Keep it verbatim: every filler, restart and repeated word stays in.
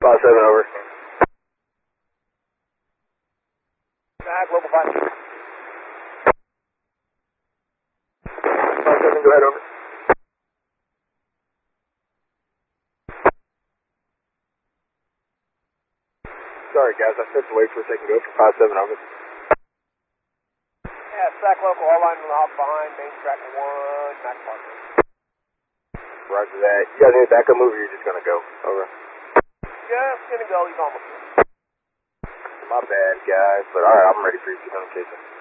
five seven, over. Back, local five. five seven, go ahead, over. Sorry, guys, I stepped away for a second. Go for five seven, over. Yeah, Sac local, all line on the hop behind, main track one, Mac Parker. Roger that. You guys need a backup move or you're just going to go? Over. Just gonna go, he's almost here. My bad, guys, but alright, I'm ready for you to communication.